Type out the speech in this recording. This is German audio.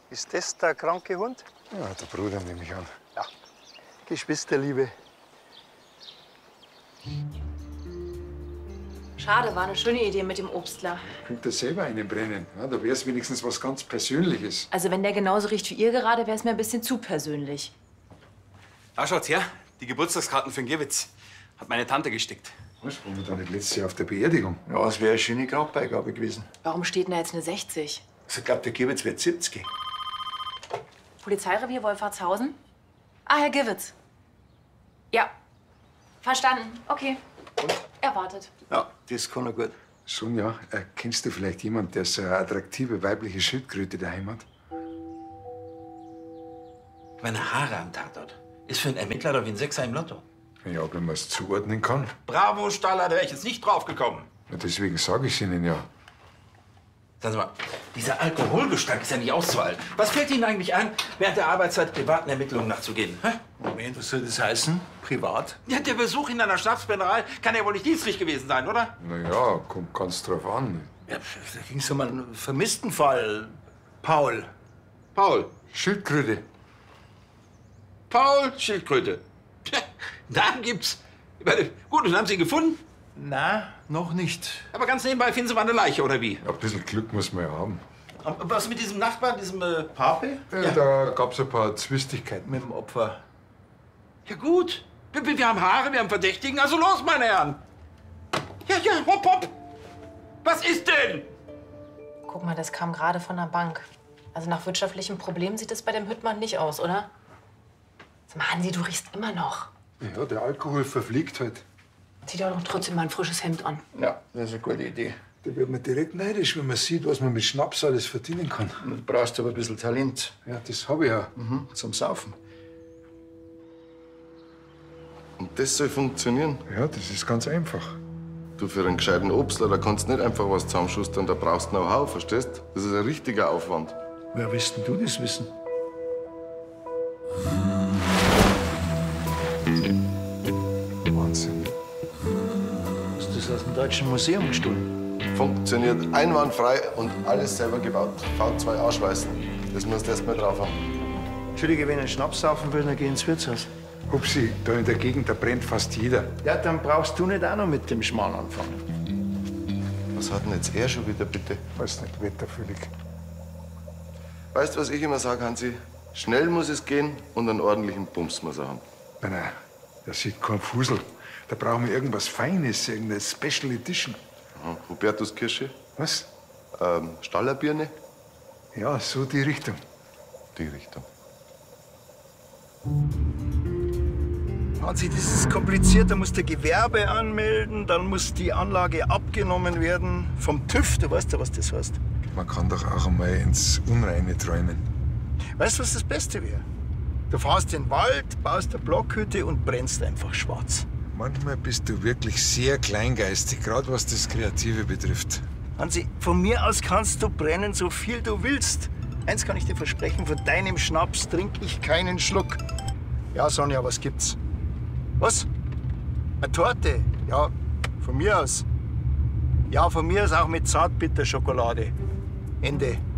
Ist das der kranke Hund? Ja, der Bruder nehme ich an. Ja. Geschwisterliebe. Schade, war eine schöne Idee mit dem Obstler. Könnt ihr selber einen brennen. Ja, da wäre es wenigstens was ganz Persönliches. Also wenn der genauso riecht wie ihr gerade, wäre es mir ein bisschen zu persönlich. Da schaut's her. Die Geburtstagskarten für den Gewitz. Hat meine Tante gestickt. Was, waren wir da nicht letztes Jahr auf der Beerdigung? Ja, es wäre eine schöne Grabbeigabe gewesen. Warum steht denn da jetzt eine 60? Also, ich glaube, der Gewitz wird 70. Polizeirevier Wolfratshausen? Ah, Herr Gewitz. Ja. Verstanden. Okay. Und? Er wartet. Ja, das kann er gut. Sonja, kennst du vielleicht jemanden, der so eine attraktive weibliche Schildkröte daheim hat? Meine Haare am Tatort. Ist für einen Ermittler doch wie ein Sechser im Lotto. Ja, wenn man es zuordnen kann. Bravo, Staller, da wäre ich jetzt nicht drauf gekommen. Ja, deswegen sage ich es Ihnen ja. Sagen Sie mal, dieser Alkoholgestank ist ja nicht auszuhalten. Was fällt Ihnen eigentlich an, während der Arbeitszeit privaten Ermittlungen nachzugehen? Hä? Moment, was soll das heißen? Privat? Ja, der Besuch in einer Schnapsbrennerei kann ja wohl nicht dienstlich gewesen sein, oder? Na ja, kommt ganz drauf an. Ja, da ging es um einen vermissten Fall. Paul. Paul. Schildkröte. Paul Schildkröte. Tja, Namen gibt's. Ich meine, gut, und haben Sie ihn gefunden? Na, noch nicht. Aber ganz nebenbei finden Sie mal eine Leiche, oder wie? Ein bisschen Glück muss man ja haben. Was mit diesem Nachbarn, diesem Pape? Ja, da gab es ein paar Zwistigkeiten. Mit dem Opfer. Ja gut. Wir haben Haare, wir haben Verdächtigen, also los, meine Herren. Ja, hopp, hopp. Was ist denn? Guck mal, das kam gerade von der Bank. Also nach wirtschaftlichen Problemen sieht es bei dem Hüttmann nicht aus, oder? Sag mal, Hansi, du riechst immer noch. Ja, der Alkohol verfliegt halt. Zieh dir doch trotzdem mal ein frisches Hemd an. Ja, das ist eine gute Idee. Da wird man direkt neidisch, wenn man sieht, was man mit Schnaps alles verdienen kann. Du brauchst aber ein bisschen Talent. Ja, das habe ich ja. Zum Saufen. Und das soll funktionieren? Ja, das ist ganz einfach. Du, für einen gescheiten Obstler, da kannst du nicht einfach was zusammenschustern, da brauchst du Know-how, verstehst? Das ist ein richtiger Aufwand. Woher willst denn du das wissen? Wahnsinn. Hast du das aus dem Deutschen Museum gestohlen? Funktioniert einwandfrei und alles selber gebaut. V2 ausschweißen. Das musst du erst mal drauf haben. Entschuldige, wenn ich einen Schnaps saufen will, dann geh ins Wirtshaus. Upsi, da in der Gegend, da brennt fast jeder. Ja, dann brauchst du nicht auch noch mit dem Schmarrn anfangen. Was hat denn jetzt er schon wieder, bitte? Weiß nicht, wetterfühlig. Weißt du, was ich immer sage, Hansi? Schnell muss es gehen und einen ordentlichen Bums muss er haben. Nein, das sieht kein Fusel. Da brauchen wir irgendwas Feines, irgendeine Special Edition. Aha. Hubertuskirsche, Was? Stallerbirne, Ja, so die Richtung. die Richtung. Hansi, das ist kompliziert. Da musst du Gewerbe anmelden, dann muss die Anlage abgenommen werden vom TÜV. Du weißt ja, was das heißt. Man kann doch auch einmal ins Unreine träumen. Weißt du, was das Beste wäre? Du fährst in den Wald, baust eine Blockhütte und brennst einfach schwarz. Manchmal bist du wirklich sehr kleingeistig, gerade was das Kreative betrifft. Hansi, von mir aus kannst du brennen, so viel du willst. Eins kann ich dir versprechen, von deinem Schnaps trinke ich keinen Schluck. Ja, Sonja, was gibt's? Was? Eine Torte? Ja, von mir aus. Ja, von mir aus auch mit Zartbitterschokolade. Ende.